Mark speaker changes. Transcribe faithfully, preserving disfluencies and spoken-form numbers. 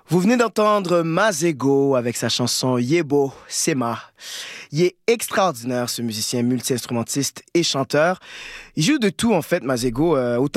Speaker 1: Vous venez d'entendre Masego avec sa chanson Yebo Sema. Il est extraordinaire, ce musicien multi-instrumentiste et chanteur. Il joue de tout, en fait, Masego, euh, autant